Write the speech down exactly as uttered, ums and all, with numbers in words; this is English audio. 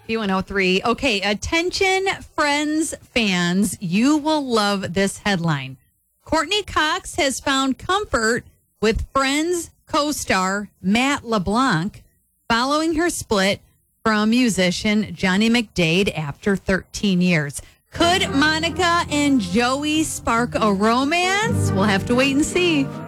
B one oh three. Okay, attention, Friends fans. You will love this headline. Courtney Cox has found comfort with Friends co-star Matt LeBlanc following her split from musician Johnny McDade after thirteen years. Could Monica and Joey spark a romance? We'll have to wait and see.